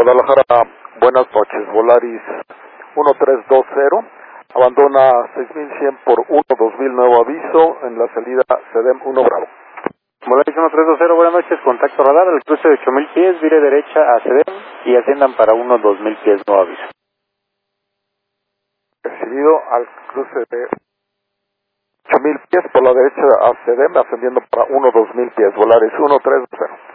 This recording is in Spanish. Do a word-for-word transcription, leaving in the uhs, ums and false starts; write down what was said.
Guadalajara, buenas noches, Volaris uno tres dos cero, abandona seis mil cien por uno dos mil, nuevo aviso en la salida SEDEM uno Bravo. Volaris uno tres dos cero, buenas noches, contacto radar, el cruce de ocho mil pies, vire derecha a SEDEM y asciendan para uno dos mil pies, nuevo aviso. Recibido al cruce de ocho mil pies por la derecha a SEDEM, ascendiendo para uno dos mil pies, Volaris uno tres dos cero.